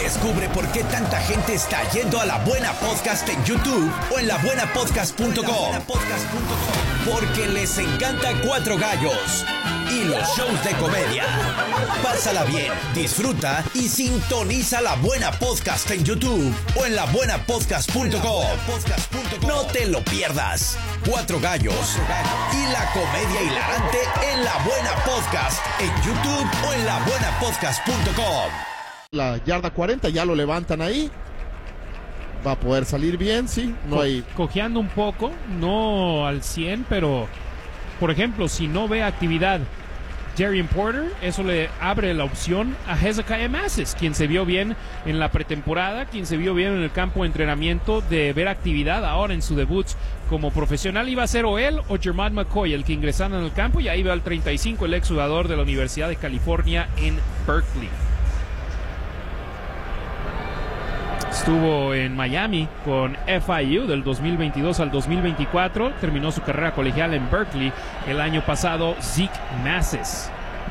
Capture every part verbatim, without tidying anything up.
Descubre por qué tanta gente está yendo a La Buena Podcast en YouTube o en la buena podcast punto com. Porque les encanta Cuatro Gallos y los shows de comedia. Pásala bien, disfruta y sintoniza La Buena Podcast en YouTube o en la buena podcast punto com. No te lo pierdas. Cuatro Gallos y la comedia hilarante en La Buena Podcast en YouTube o en la buena podcast punto com. La yarda cuarenta, ya lo levantan ahí. Va a poder salir bien, sí. No Co- hay... Cojeando un poco, no al cien, pero por ejemplo, si no ve actividad Jerry Porter, eso le abre la opción a Hezekiah Masses, quien se vio bien en la pretemporada, quien se vio bien en el campo de entrenamiento, de ver actividad ahora en su debut como profesional. Iba a ser o él o Jermad McCoy el que ingresaran en el campo, y ahí va el treinta y cinco, el exjugador de la Universidad de California en Berkeley. Estuvo en Miami con F I U del dos mil veintidós al dos mil veinticuatro. Terminó su carrera colegial en Berkeley el año pasado. Zeke Masses.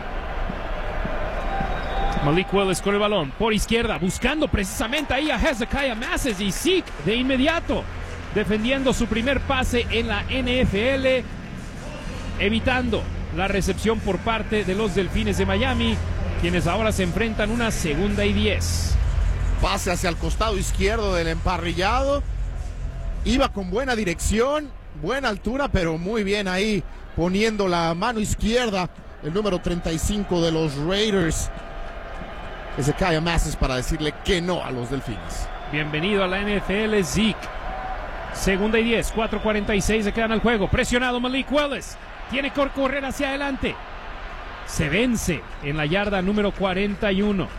Malik Willis con el balón por izquierda, buscando precisamente ahí a Hezekiah Masses, y Zeke de inmediato defendiendo su primer pase en la N F L, evitando la recepción por parte de los Delfines de Miami, quienes ahora se enfrentan una segunda y diez. Pase hacia el costado izquierdo del emparrillado. Iba con buena dirección, buena altura, pero muy bien ahí, poniendo la mano izquierda, el número treinta y cinco de los Raiders, Hezekiah Masses, para decirle que no a los Delfines. Bienvenido a la N F L, Zeke. Segunda y diez, cuatro cuarenta y seis se quedan al juego. Presionado Malik Willis. Tiene que correr hacia adelante. Se vence en la yarda número cuarenta y uno.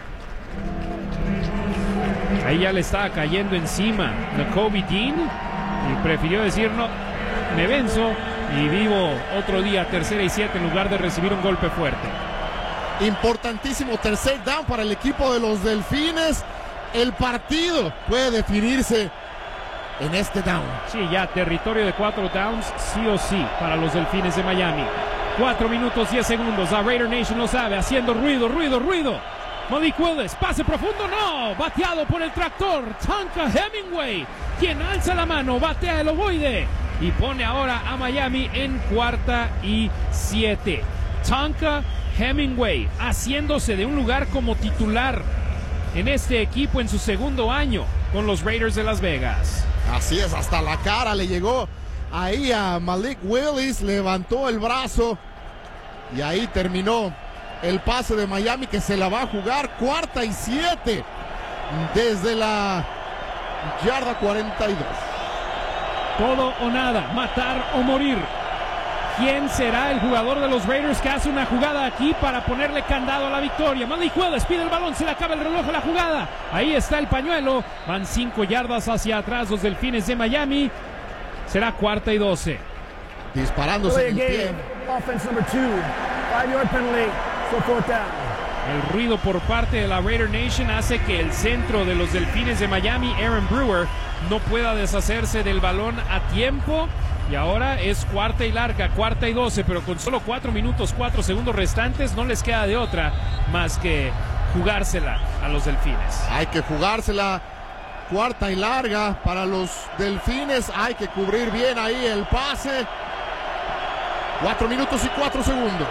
Ahí ya le estaba cayendo encima Nakobe Dean y prefirió decir no, me venzo y vivo otro día, tercera y siete, en lugar de recibir un golpe fuerte. Importantísimo tercer down para el equipo de los Delfines. El partido puede definirse en este down. Sí, ya territorio de cuatro downs, sí o sí, para los Delfines de Miami. Cuatro minutos, diez segundos. La Raider Nation lo sabe, haciendo ruido, ruido, ruido. Malik Willis, pase profundo, no, bateado por el tractor, Tonka Hemingway, quien alza la mano, batea el ovoide y pone ahora a Miami en cuarta y siete. Tonka Hemingway haciéndose de un lugar como titular en este equipo en su segundo año con los Raiders de Las Vegas. Así es, hasta la cara le llegó ahí a Malik Willis, levantó el brazo y ahí terminó el pase de Miami, que se la va a jugar. Cuarta y siete desde la yarda cuarenta y dos. Todo o nada, matar o morir. ¿Quién será el jugador de los Raiders que hace una jugada aquí para ponerle candado a la victoria? Malik Willis pide el balón, se le acaba el reloj a la jugada. Ahí está el pañuelo. Van cinco yardas hacia atrás los Delfines de Miami. Será cuarta y doce. Disparándose en el pie. Offense number two, five-yard penalty. El ruido por parte de la Raider Nation hace que el centro de los Delfines de Miami, Aaron Brewer, no pueda deshacerse del balón a tiempo. Y ahora es cuarta y larga, cuarta y doce, pero con solo cuatro minutos, cuatro segundos restantes, no les queda de otra más que jugársela a los Delfines. Hay que jugársela. Cuarta y larga para los Delfines. Hay que cubrir bien ahí el pase. Cuatro minutos y cuatro segundos.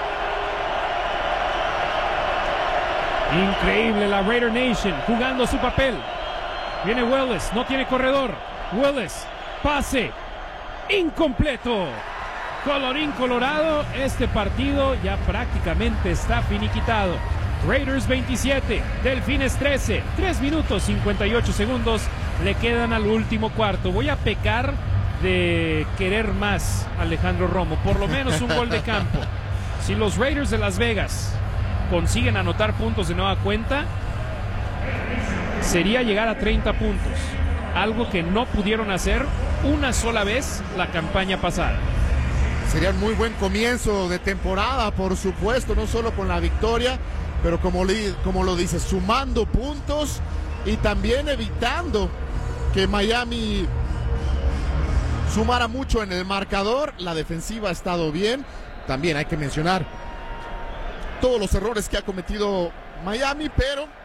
Increíble la Raider Nation jugando su papel. Viene Willis, no tiene corredor. Willis, pase incompleto. Colorín colorado, este partido ya prácticamente está finiquitado. Raiders veintisiete, Delfines trece, tres minutos cincuenta y ocho segundos le quedan al último cuarto. Voy a pecar de querer más a Alejandro Romo, por lo menos un gol de campo. Si los Raiders de Las Vegas consiguen anotar puntos de nueva cuenta, sería llegar a treinta puntos, algo que no pudieron hacer una sola vez la campaña pasada. Sería un muy buen comienzo de temporada, por supuesto, no solo con la victoria, pero como, li, como lo dice, sumando puntos y también evitando que Miami sumara mucho en el marcador. La defensiva ha estado bien. También hay que mencionar todos los errores que ha cometido Miami, pero